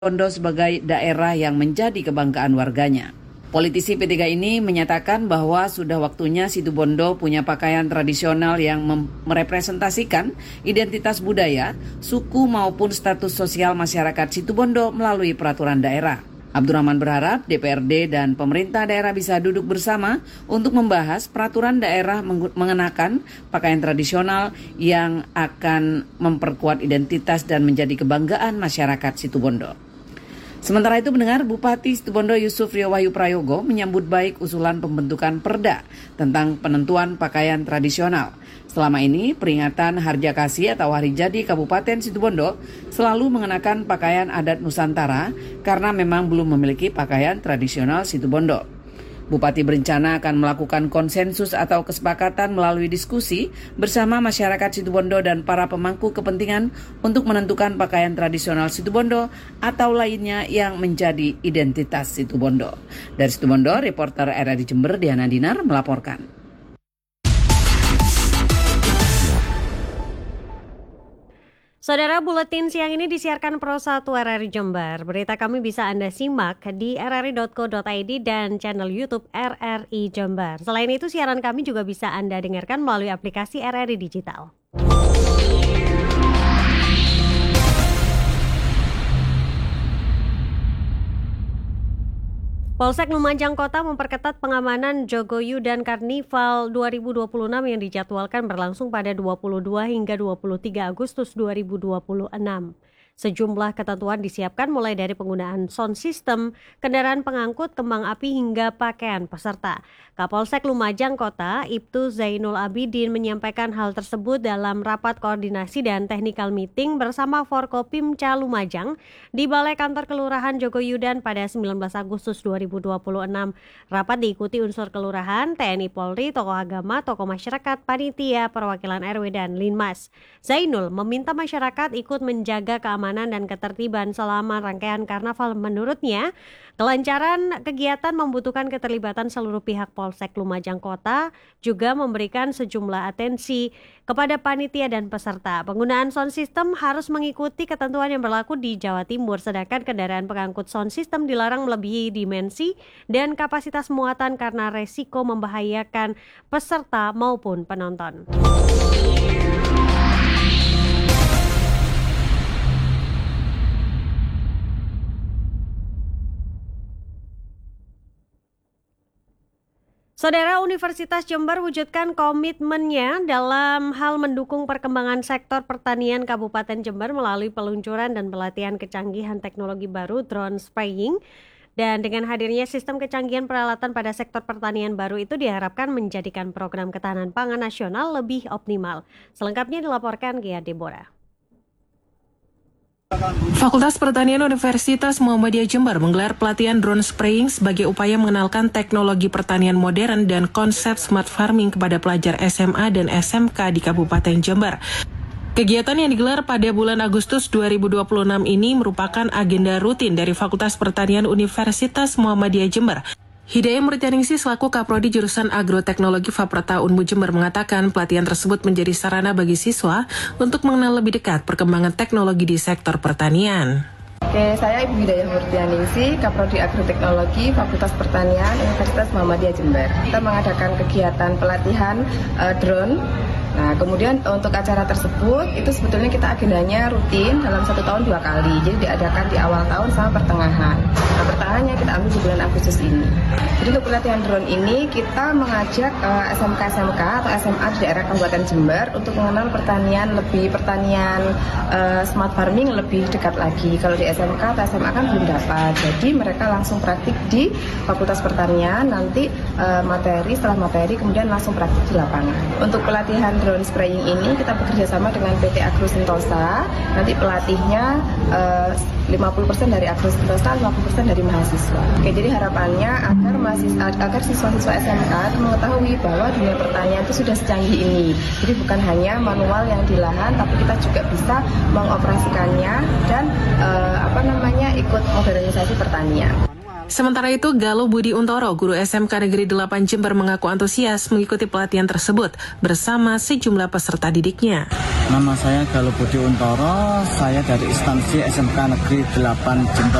Situbondo sebagai daerah yang menjadi kebanggaan warganya. Politisi P3 ini menyatakan bahwa sudah waktunya Situbondo punya pakaian tradisional yang merepresentasikan identitas budaya, suku maupun status sosial masyarakat Situbondo melalui peraturan daerah. Abdurrahman berharap DPRD dan pemerintah daerah bisa duduk bersama untuk membahas peraturan daerah mengenakan pakaian tradisional yang akan memperkuat identitas dan menjadi kebanggaan masyarakat Situbondo. Sementara itu mendengar Bupati Situbondo Yusuf Rio Wahyu Prayogo menyambut baik usulan pembentukan perda tentang penentuan pakaian tradisional. Selama ini peringatan Harjakasih atau Hari Jadi Kabupaten Situbondo selalu mengenakan pakaian adat Nusantara karena memang belum memiliki pakaian tradisional Situbondo. Bupati berencana akan melakukan konsensus atau kesepakatan melalui diskusi bersama masyarakat Situbondo dan para pemangku kepentingan untuk menentukan pakaian tradisional Situbondo atau lainnya yang menjadi identitas Situbondo. Dari Situbondo, reporter RRI Jember Diana Dinar melaporkan. Saudara, buletin siang ini disiarkan Pro 1 RRI Jember. Berita kami bisa Anda simak di rri.co.id dan channel YouTube RRI Jember. Selain itu, siaran kami juga bisa Anda dengarkan melalui aplikasi RRI Digital. Polsek Lumajang Kota memperketat pengamanan Jogoyu dan Karnival 2026 yang dijadwalkan berlangsung pada 22 hingga 23 Agustus 2026. Sejumlah ketentuan disiapkan mulai dari penggunaan sound system, kendaraan pengangkut, kembang api hingga pakaian peserta. Kapolsek Lumajang Kota, Ibtu Zainul Abidin menyampaikan hal tersebut dalam rapat koordinasi dan technical meeting bersama Forkopimca Lumajang di Balai Kantor Kelurahan Jogoyudan pada 19 Agustus 2026. Rapat diikuti unsur kelurahan, TNI Polri, tokoh agama, tokoh masyarakat, panitia, perwakilan RW dan Linmas. Zainul meminta masyarakat ikut menjaga keamanan dan ketertiban selama rangkaian karnaval. Menurutnya, kelancaran kegiatan membutuhkan keterlibatan seluruh pihak Polsek Lumajang Kota, juga memberikan sejumlah atensi kepada panitia dan peserta. Penggunaan sound system harus mengikuti ketentuan yang berlaku di Jawa Timur, sedangkan kendaraan pengangkut sound system dilarang melebihi dimensi dan kapasitas muatan karena resiko membahayakan peserta maupun penonton. Saudara, Universitas Jember wujudkan komitmennya dalam hal mendukung perkembangan sektor pertanian Kabupaten Jember melalui peluncuran dan pelatihan kecanggihan teknologi baru drone spraying. Dan dengan hadirnya sistem kecanggihan peralatan pada sektor pertanian baru itu diharapkan menjadikan program ketahanan pangan nasional lebih optimal. Selengkapnya dilaporkan Gia Deborah. Fakultas Pertanian Universitas Muhammadiyah Jember menggelar pelatihan drone spraying sebagai upaya mengenalkan teknologi pertanian modern dan konsep smart farming kepada pelajar SMA dan SMK di Kabupaten Jember. Kegiatan yang digelar pada bulan Agustus 2026 ini merupakan agenda rutin dari Fakultas Pertanian Universitas Muhammadiyah Jember. Hidayah Murtianingsih selaku Kaprodi jurusan Agroteknologi Faprata Unmu Jember mengatakan pelatihan tersebut menjadi sarana bagi siswa untuk mengenal lebih dekat perkembangan teknologi di sektor pertanian. Oke, saya Ibu Hidayah Murtianingsih, Kaprodi Agroteknologi Fakultas Pertanian Universitas Muhammadiyah Jember. Kita mengadakan kegiatan pelatihan drone. Nah, kemudian untuk acara tersebut itu sebetulnya kita agendanya rutin dalam 1 tahun 2 kali. Jadi diadakan di awal tahun sama pertengahan. Nah, pertengahannya kita ambil di bulan Agustus ini. Jadi untuk pelatihan drone ini kita mengajak SMK-SMK atau SMA di daerah Kabupaten Jember untuk mengenal pertanian smart farming lebih dekat lagi. Kalau di SMK atau SMA kan belum dapat. Jadi mereka langsung praktik di Fakultas Pertanian, nanti setelah materi kemudian langsung praktik di lapangan. Untuk pelatihan drone spraying ini kita bekerja sama dengan PT Agro Sentosa. Nanti pelatihnya 50% dari Agro Sentosa, 50% dari mahasiswa. Oke, jadi harapannya agar siswa-siswa SMK mengetahui bahwa dunia pertanian itu sudah secanggih ini. Jadi bukan hanya manual yang di lahan, tapi kita juga bisa mengoperasikannya dan ikut modernisasi pertanian. Sementara itu, Galuh Budi Untoro, guru SMK Negeri 8 Jember mengaku antusias mengikuti pelatihan tersebut bersama sejumlah peserta didiknya. Nama saya Galuh Budi Untoro, saya dari instansi SMK Negeri 8 Jember.